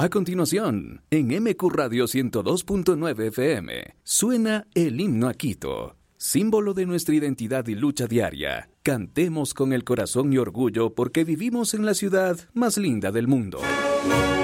A continuación, en MQ Radio 102.9 FM, suena el himno a Quito, símbolo de nuestra identidad y lucha diaria. Cantemos con el corazón y orgullo porque vivimos en la ciudad más linda del mundo.